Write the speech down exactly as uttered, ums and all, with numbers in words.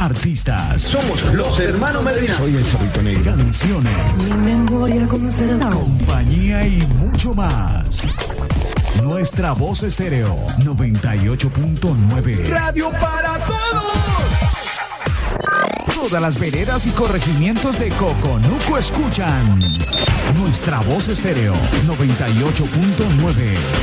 artistas. Somos los hermanos Medina. Soy el Chavito Negro. Canciones. Mi memoria conserva. Compañía y mucho más. Nuestra voz estéreo noventa y ocho punto nueve. Radio para todos. Todas las veredas y corregimientos de Coconuco escuchan Nuestra voz estéreo noventa y ocho punto nueve.